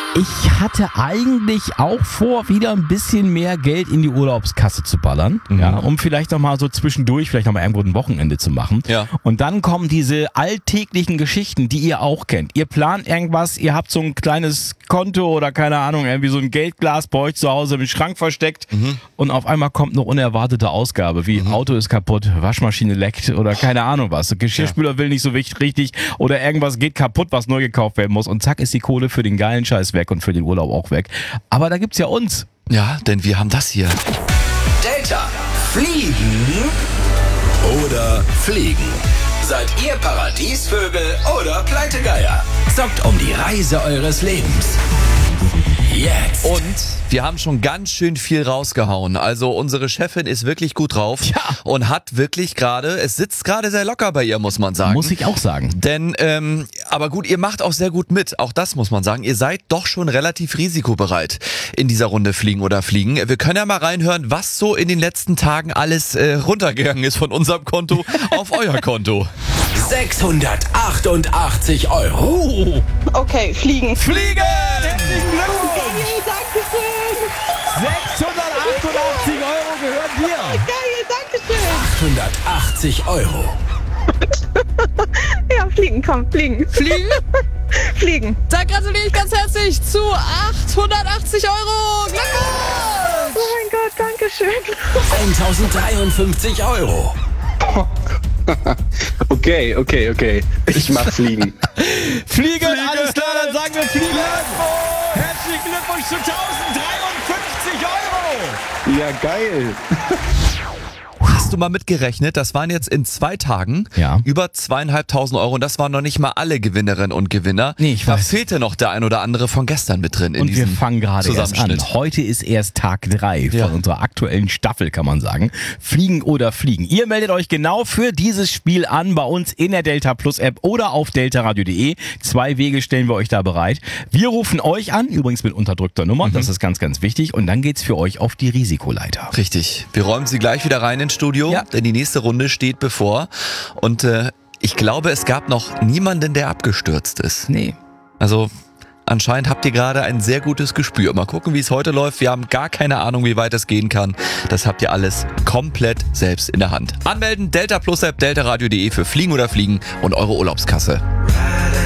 Ich hatte eigentlich auch vor, wieder ein bisschen mehr Geld in die Urlaubskasse zu ballern, ja, um vielleicht nochmal so zwischendurch, vielleicht nochmal irgendwo ein Wochenende zu machen. Ja. Und dann kommen diese alltäglichen Geschichten, die ihr auch kennt. Ihr plant irgendwas, ihr habt so ein kleines Konto oder keine Ahnung, irgendwie so ein Geldglas bei euch zu Hause im Schrank versteckt und auf einmal kommt eine unerwartete Ausgabe, wie Auto ist kaputt, Waschmaschine leckt oder keine Ahnung was. Geschirrspüler will nicht so richtig oder irgendwas geht kaputt, was neu gekauft werden muss und zack ist die Kohle für den geilen Scheiß weg und für den Urlaub auch weg. Aber da gibt's ja uns. Ja, denn wir haben das hier. Delta. Fliegen oder fliegen? Seid ihr Paradiesvögel oder Pleitegeier? Zockt um die Reise eures Lebens. Jetzt. Und wir haben schon ganz schön viel rausgehauen. Also unsere Chefin ist wirklich gut drauf und hat wirklich es sitzt gerade sehr locker bei ihr, muss man sagen. Muss ich auch sagen. Denn, aber gut, ihr macht auch sehr gut mit. Auch das muss man sagen. Ihr seid doch schon relativ risikobereit in dieser Runde Fliegen oder Fliegen. Wir können ja mal reinhören, was so in den letzten Tagen alles runtergegangen ist von unserem Konto auf euer Konto. 688 Euro. Oh, Okay, fliegen. Fliegen! herzlichen Glückwunsch! Geil, Dankeschön. 688 Euro gehören dir! Geil, Dankeschön. 880 Euro. Ja, fliegen, komm, fliegen. Fliegen? Fliegen. Da gratuliere ich ganz herzlich zu 880 Euro. Glückwunsch! Oh mein Gott, Dankeschön. 1053 Euro. Okay. Ich mach Fliegen. Fliegen, alles klar, dann sagen wir Fliegen! Herzlichen Glückwunsch zu 1053 Euro! Ja, geil. Hast du mal mitgerechnet? Das waren jetzt in 2 Tagen über 2.500 Euro und das waren noch nicht mal alle Gewinnerinnen und Gewinner. Nee, ich da weiß. fehlte noch der ein oder andere von gestern mit drin in Und wir diesem fangen gerade erst an. Zusammenschnitt. Heute ist erst Tag 3 von unserer aktuellen Staffel, kann man sagen. Fliegen oder Fliegen. Ihr meldet euch genau für dieses Spiel an bei uns in der Delta Plus App oder auf deltaradio.de. 2 Wege stellen wir euch da bereit. Wir rufen euch an, übrigens mit unterdrückter Nummer, das ist ganz, ganz wichtig. Und dann geht's für euch auf die Risikoleiter. Richtig. Wir räumen sie gleich wieder rein ins Studio, denn die nächste Runde steht bevor. Und ich glaube, es gab noch niemanden, der abgestürzt ist. Nee. Also anscheinend habt ihr gerade ein sehr gutes Gespür. Mal gucken, wie es heute läuft. Wir haben gar keine Ahnung, wie weit es gehen kann. Das habt ihr alles komplett selbst in der Hand. Anmelden, Delta Plus App, deltaradio.de für Fliegen oder Fliegen und eure Urlaubskasse.